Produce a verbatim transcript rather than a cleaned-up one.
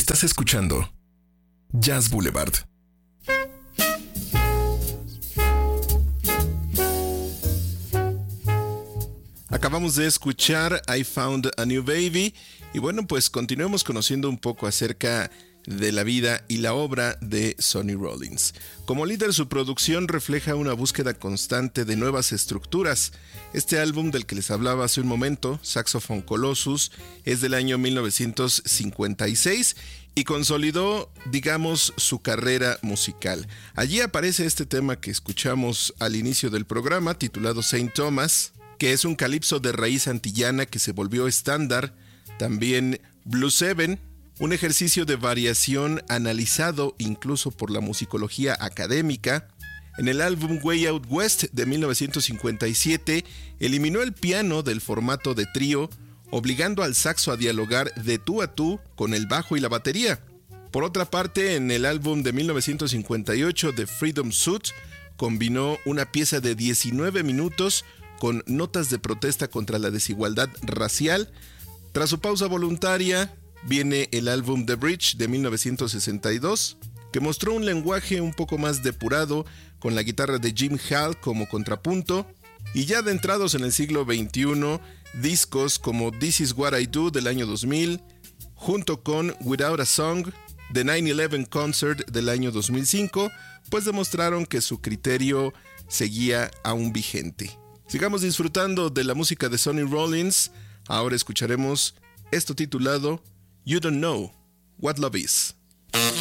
Estás escuchando Jazz Boulevard. Acabamos de escuchar I Found a New Baby y bueno, pues continuemos conociendo un poco acerca de la vida y la obra de Sonny Rollins. Como líder, su producción refleja una búsqueda constante de nuevas estructuras. Este álbum del que les hablaba hace un momento, Saxophone Colossus, es del año mil novecientos cincuenta y seis y consolidó, digamos, su carrera musical. Allí aparece este tema que escuchamos al inicio del programa, titulado Saint Thomas, que es un calipso de raíz antillana que se volvió estándar. También Blues Seven, un ejercicio de variación analizado incluso por la musicología académica. En el álbum Way Out West de mil novecientos cincuenta y siete, eliminó el piano del formato de trío, obligando al saxo a dialogar de tú a tú con el bajo y la batería. Por otra parte, en el álbum de mil novecientos cincuenta y ocho, The Freedom Suit, combinó una pieza de diecinueve minutos con notas de protesta contra la desigualdad racial. Tras su pausa voluntaria, viene el álbum The Bridge de mil novecientos sesenta y dos, que mostró un lenguaje un poco más depurado, con la guitarra de Jim Hall como contrapunto. Y ya adentrados en el siglo veintiuno, discos como This Is What I Do del año dos mil, junto con Without a Song, The nine eleven Concert del año dos mil cinco, pues demostraron que su criterio seguía aún vigente. Sigamos disfrutando de la música de Sonny Rollins. Ahora escucharemos esto titulado You Don't Know What Love Is.